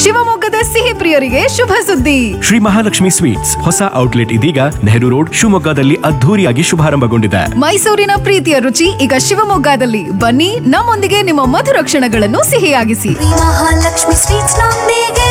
ಶಿವಮೊಗ್ಗದ ಸಿಹಿ ಪ್ರಿಯರಿಗೆ ಶುಭ ಸುದ್ದಿ. ಶ್ರೀ ಮಹಾಲಕ್ಷ್ಮಿ ಸ್ವೀಟ್ಸ್ ಹೊಸ ಔಟ್ಲೆಟ್ ಇದೀಗ ನೆಹರು ರೋಡ್ ಶಿವಮೊಗ್ಗದಲ್ಲಿ ಅದ್ಧೂರಿಯಾಗಿ ಶುಭಾರಂಭಗೊಂಡಿದೆ. ಮೈಸೂರಿನ ಪ್ರೀತಿಯ ರುಚಿ ಈಗ ಶಿವಮೊಗ್ಗದಲ್ಲಿ. ಬನ್ನಿ, ನಮ್ಮೊಂದಿಗೆ ನಿಮ್ಮ ಮಧುರ ಕ್ಷಣಗಳನ್ನು ಸಿಹಿಯಾಗಿಸಿ. ಮಹಾಲಕ್ಷ್ಮಿ ಸ್ವೀಟ್ಸ್ ನೊಂದಿಗೆ.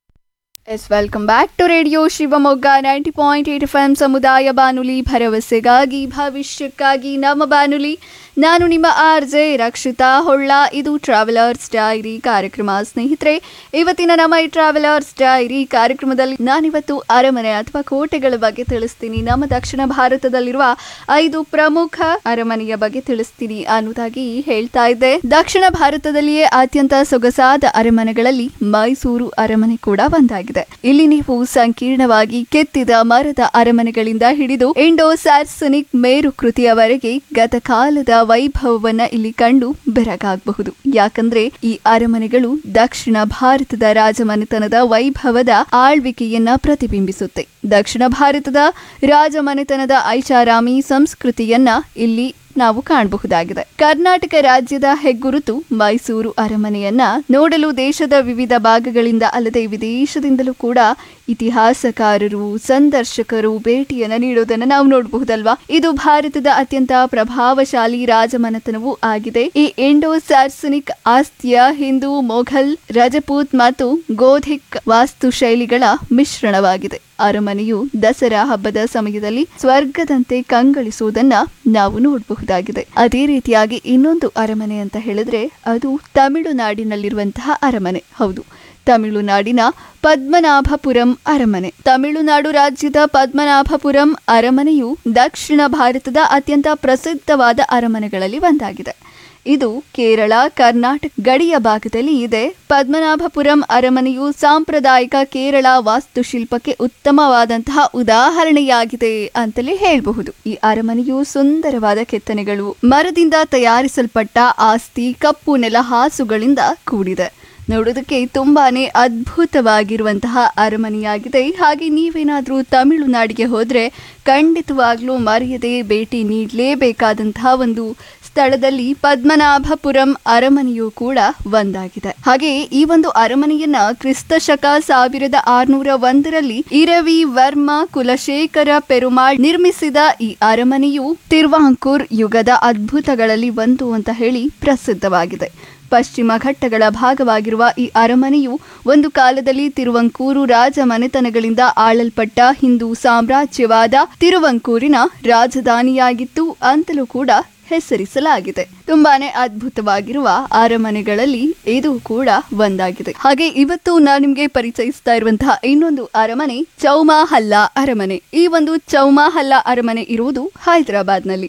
Welcome back to radio Shivamogga 90.8 FM ಸಮುದಾಯ ಬಾನುಲಿ, ಭರವಸೆಗಾಗಿ ಭವಿಷ್ಯಕ್ಕಾಗಿ ನಮ್ಮ ಬಾನುಲಿ. ನಾನು ನಿಮ್ಮ RJ ರಕ್ಷಿತಾ ಹೊಳ್ಳ. ಇದು ಟ್ರಾವೆಲರ್ಸ್ ಡೈರಿ ಕಾರ್ಯಕ್ರಮ. ಸ್ನೇಹಿತರೆ, ಇವತ್ತಿನ ನಮ್ಮ ಈ ಟ್ರಾವೆಲರ್ಸ್ ಡೈರಿ ಕಾರ್ಯಕ್ರಮದಲ್ಲಿ ನಾನಿವತ್ತು ಅರಮನೆ ಅಥವಾ ಕೋಟೆಗಳ ಬಗ್ಗೆ ತಿಳಿಸ್ತೀನಿ. ನಮ್ಮ ದಕ್ಷಿಣ ಭಾರತದಲ್ಲಿರುವ 5 ಪ್ರಮುಖ ಅರಮನೆಯ ಬಗ್ಗೆ ತಿಳಿಸ್ತೀನಿ ಅನ್ನೋದಾಗಿ ಹೇಳ್ತಾ ಇದ್ದೆ. ದಕ್ಷಿಣ ಭಾರತದಲ್ಲಿಯೇ ಅತ್ಯಂತ ಸೊಗಸಾದ ಅರಮನೆಗಳಲ್ಲಿ ಮೈಸೂರು ಅರಮನೆ ಕೂಡ ಒಂದಾಗಿದೆ. ಇಲ್ಲಿ ನೀವು ಸಂಕೀರ್ಣವಾಗಿ ಕೆತ್ತಿದ ಮರದ ಅರಮನೆಗಳಿಂದ ಹಿಡಿದು ಇಂಡೋ ಸ್ಯಾಕ್ಸನಿಕ್ ಮೇರುಕೃತಿಯವರೆಗೆ ಗತಕಾಲದ ವೈಭವವನ್ನ ಇಲ್ಲಿ ಕಂಡು ಬೆರಗಾಗಬಹುದು. ಯಾಕಂದ್ರೆ ಈ ಅರಮನೆಗಳು ದಕ್ಷಿಣ ಭಾರತದ ರಾಜಮನೆತನದ ವೈಭವದ ಆಳ್ವಿಕೆಯನ್ನ ಪ್ರತಿಬಿಂಬಿಸುತ್ತೆ. ದಕ್ಷಿಣ ಭಾರತದ ರಾಜಮನೆತನದ ಐಷಾರಾಮಿ ಸಂಸ್ಕೃತಿಯನ್ನ ಇಲ್ಲಿ ನಾವು ಕಾಣಬಹುದಾಗಿದೆ. ಕರ್ನಾಟಕ ರಾಜ್ಯದ ಹೆಗ್ಗುರುತು ಮೈಸೂರು ಅರಮನೆಯನ್ನ ನೋಡಲು ದೇಶದ ವಿವಿಧ ಭಾಗಗಳಿಂದ ಅಲ್ಲದೆ ವಿದೇಶದಿಂದಲೂ ಕೂಡ ಇತಿಹಾಸಕಾರರು, ಸಂದರ್ಶಕರು ಭೇಟಿಯನ್ನ ನೀಡೋದನ್ನ ನಾವು ನೋಡಬಹುದಲ್ವಾ. ಇದು ಭಾರತದ ಅತ್ಯಂತ ಪ್ರಭಾವಶಾಲಿ ರಾಜಮನೆತನವೂ ಆಗಿದೆ. ಈ ಇಂಡೋ ಸ್ಯಾಕ್ಸನಿಕ್ ಆಸ್ತಿಯ ಹಿಂದೂ, ಮೊಘಲ್, ರಜಪೂತ್ ಮತ್ತು ಗೋಧಿಕ್ ವಾಸ್ತುಶೈಲಿಗಳ ಮಿಶ್ರಣವಾಗಿದೆ. ಅರಮನೆಯು ದಸರಾ ಹಬ್ಬದ ಸಮಯದಲ್ಲಿ ಸ್ವರ್ಗದಂತೆ ಕಂಗೊಳಿಸುವುದನ್ನ ನಾವು ನೋಡಬಹುದಾಗಿದೆ. ಅದೇ ರೀತಿಯಾಗಿ ಇನ್ನೊಂದು ಅರಮನೆ ಅಂತ ಹೇಳಿದ್ರೆ ಅದು ತಮಿಳುನಾಡಿನಲ್ಲಿರುವಂತಹ ಅರಮನೆ. ಹೌದು, ತಮಿಳುನಾಡಿನ ಪದ್ಮನಾಭಪುರಂ ಅರಮನೆ. ತಮಿಳುನಾಡು ರಾಜ್ಯದ ಪದ್ಮನಾಭಪುರಂ ಅರಮನೆಯು ದಕ್ಷಿಣ ಭಾರತದ ಅತ್ಯಂತ ಪ್ರಸಿದ್ಧವಾದ ಅರಮನೆಗಳಲ್ಲಿ ಒಂದಾಗಿದೆ. ಇದು ಕೇರಳ, ಕರ್ನಾಟಕ ಗಡಿಯ ಭಾಗದಲ್ಲಿ ಇದೆ. ಪದ್ಮನಾಭಪುರಂ ಅರಮನೆಯು ಸಾಂಪ್ರದಾಯಿಕ ಕೇರಳ ವಾಸ್ತುಶಿಲ್ಪಕ್ಕೆ ಉತ್ತಮವಾದಂತಹ ಉದಾಹರಣೆಯಾಗಿದೆ ಅಂತಲೇ ಹೇಳಬಹುದು. ಈ ಅರಮನೆಯು ಸುಂದರವಾದ ಕೆತ್ತನೆಗಳು, ಮರದಿಂದ ತಯಾರಿಸಲ್ಪಟ್ಟ ಆಸ್ತಿ, ಕಪ್ಪು ನೆಲಹಾಸುಗಳಿಂದ ಕೂಡಿದೆ. ನೋಡೋದಕ್ಕೆ ತುಂಬಾನೇ ಅದ್ಭುತವಾಗಿರುವಂತಹ ಅರಮನೆಯಾಗಿದೆ. ಹಾಗೆ ನೀವೇನಾದ್ರೂ ತಮಿಳುನಾಡಿಗೆ ಹೋದ್ರೆ ಖಂಡಿತವಾಗ್ಲೂ ಮರೆಯದೆ ಭೇಟಿ ನೀಡಲೇಬೇಕಾದಂತಹ ಒಂದು ಸ್ಥಳದಲ್ಲಿ ಪದ್ಮನಾಭಪುರಂ ಅರಮನೆಯೂ ಕೂಡ ಒಂದಾಗಿದೆ. ಹಾಗೆ ಈ ಒಂದು ಅರಮನೆಯನ್ನ ಕ್ರಿಸ್ತ ಶಕ 1601ರಲ್ಲಿ ಇರವಿ ವರ್ಮ ಕುಲಶೇಖರ ಪೆರುಮಾಳ್ ನಿರ್ಮಿಸಿದ ಈ ಅರಮನೆಯು ತಿರುವಾಂಕೂರ್ ಯುಗದ ಅದ್ಭುತಗಳಲ್ಲಿ ಒಂದು ಅಂತ ಹೇಳಿ ಪ್ರಸಿದ್ಧವಾಗಿದೆ. ಪಶ್ಚಿಮ ಘಟ್ಟಗಳ ಭಾಗವಾಗಿರುವ ಈ ಅರಮನೆಯು ಒಂದು ಕಾಲದಲ್ಲಿ ತಿರುವಂಕೂರು ರಾಜಮನೆತನಗಳಿಂದ ಆಳಲ್ಪಟ್ಟ ಹಿಂದೂ ಸಾಮ್ರಾಜ್ಯವಾದ ತಿರುವಂಕೂರಿನ ರಾಜಧಾನಿಯಾಗಿತ್ತು ಅಂತಲೂ ಕೂಡ ಹೆಸರಿಸಲಾಗಿದೆ. ತುಂಬಾನೇ ಅದ್ಭುತವಾಗಿರುವ ಅರಮನೆಗಳಲ್ಲಿ ಇದು ಕೂಡ ಒಂದಾಗಿದೆ. ಹಾಗೆ ಇವತ್ತು ನಾನು ನಿಮ್ಗೆ ಪರಿಚಯಿಸ್ತಾ ಇರುವಂತಹ ಇನ್ನೊಂದು ಅರಮನೆ ಚೌಮಾಹಲ್ಲಾ ಅರಮನೆ. ಈ ಒಂದು ಚೌಮಾಹಲ್ಲಾ ಅರಮನೆ ಇರುವುದು ಹೈದರಾಬಾದ್ ನಲ್ಲಿ.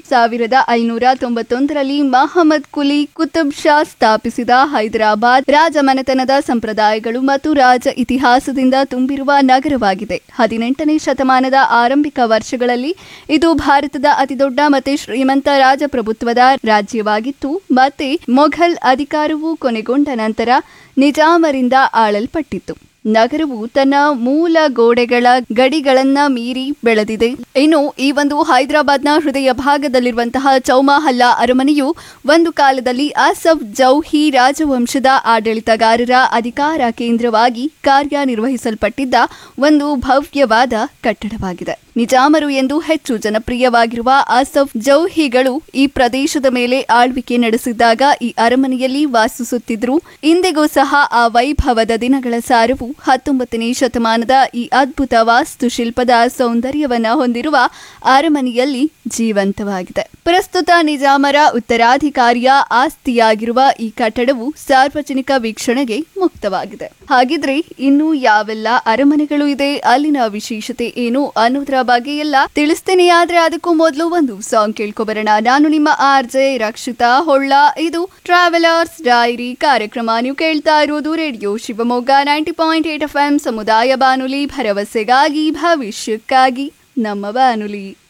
1591ರಲ್ಲಿ ಮಹಮ್ಮದ್ ಕುಲಿ ಕುತುಬ್ ಶಾ ಸ್ಥಾಪಿಸಿದ ಹೈದರಾಬಾದ್ ರಾಜಮನೆತನದ ಸಂಪ್ರದಾಯಗಳು ಮತ್ತು ರಾಜ ಇತಿಹಾಸದಿಂದ ತುಂಬಿರುವ ನಗರವಾಗಿದೆ. 18ನೇ ಶತಮಾನದ ಆರಂಭಿಕ ವರ್ಷಗಳಲ್ಲಿ ಇದು ಭಾರತದ ಅತಿದೊಡ್ಡ ಮತ್ತೆ ಶ್ರೀಮಂತ ರಾಜಪ್ರಭುತ್ವದ ರಾಜ್ಯವಾಗಿತ್ತು. ಮತ್ತೆ ಮೊಘಲ್ ಅಧಿಕಾರವು ಕೊನೆಗೊಂಡ ನಂತರ ನಿಜಾಮರಿಂದ ಆಳಲ್ಪಟ್ಟಿತ್ತು. ನಗರವು ತನ್ನ ಮೂಲ ಗೋಡೆಗಳ ಗಡಿಗಳನ್ನ ಮೀರಿ ಬೆಳೆದಿದೆ. ಇನ್ನು ಈ ಒಂದು ಹೈದರಾಬಾದ್ನ ಹೃದಯ ಭಾಗದಲ್ಲಿರುವಂತಹ ಚೌಮಾಹಲ್ಲಾ ಅರಮನೆಯು ಒಂದು ಕಾಲದಲ್ಲಿ ಆಸಫ್ ಜೌಹಿ ರಾಜವಂಶದ ಆಡಳಿತಗಾರರ ಅಧಿಕಾರ ಕೇಂದ್ರವಾಗಿ ಕಾರ್ಯನಿರ್ವಹಿಸಲ್ಪಟ್ಟಿದ್ದ ಒಂದು ಭವ್ಯವಾದ ಕಟ್ಟಡವಾಗಿದೆ. ನಿಜಾಮರು ಎಂದು ಹೆಚ್ಚು ಜನಪ್ರಿಯವಾಗಿರುವ ಆಸಫ್ ಜೌಹಿಗಳು ಈ ಪ್ರದೇಶದ ಮೇಲೆ ಆಳ್ವಿಕೆ ನಡೆಸಿದ್ದಾಗ ಈ ಅರಮನೆಯಲ್ಲಿ ವಾಸಿಸುತ್ತಿದ್ರು. ಇಂದಿಗೂ ಸಹ ಆ ವೈಭವದ ದಿನಗಳ ಸಾರವು 19ನೇ ಶತಮಾನದ ಈ ಅದ್ಭುತ ವಾಸ್ತುಶಿಲ್ಪದ ಸೌಂದರ್ಯವನ್ನ ಹೊಂದಿರುವ ಅರಮನೆಯಲ್ಲಿ ಜೀವಂತವಾಗಿದೆ. ಪ್ರಸ್ತುತ ನಿಜಾಮರ ಉತ್ತರಾಧಿಕಾರಿಯ ಆಸ್ತಿಯಾಗಿರುವ ಈ ಕಟ್ಟಡವು ಸಾರ್ವಜನಿಕ ವೀಕ್ಷಣೆಗೆ ಮುಕ್ತವಾಗಿದೆ. ಹಾಗಿದ್ರೆ ಇನ್ನು ಯಾವೆಲ್ಲ ಅರಮನೆಗಳು ಇದೆ, ಅಲ್ಲಿನ ವಿಶೇಷತೆ ಏನು ಅನ್ನೋದ್ರ ಬಗ್ಗೆ ಎಲ್ಲ ತಿಳಿಸ್ತೇನೆ. ಆದ್ರೆ ಅದಕ್ಕೂ ಮೊದಲು ಒಂದು ಸಾಂಗ್ ಕೇಳ್ಕೊಬರೋಣ. ನಾನು ನಿಮ್ಮ RJ ರಕ್ಷಿತಾ ಹೊಳ್ಳ. ಇದು ಟ್ರಾವೆಲರ್ಸ್ ಡೈರಿ ಕಾರ್ಯಕ್ರಮ. ನೀವು ಕೇಳ್ತಾ ಇರೋದು ರೇಡಿಯೋ ಶಿವಮೊಗ್ಗ 90.8 FM ಸಮುದಾಯ ಬಾನುಲಿ, ಭರವಸೆಗಾಗಿ ಭವಿಷ್ಯಕ್ಕಾಗಿ ನಮ್ಮ ಬಾನುಲಿ.